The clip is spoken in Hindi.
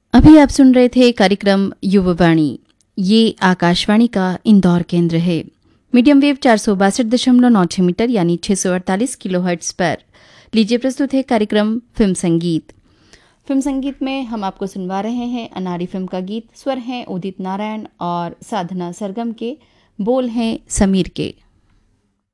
अभी आप सुन रहे थे कार्यक्रम युववाणी। ये आकाशवाणी का इंदौर केंद्र है। मीडियम वेव 462.96 मीटर यानी 648 किलोहर्ट्ज पर। लीजिए प्रस्तुत है कार्यक्रम फिल्म संगीत। फिल्म संगीत में हम आपको सुनवा रहे हैं अनाड़ी फिल्म का गीत। स्वर हैं उदित नारायण और साधना सरगम के, बोल हैं समीर के।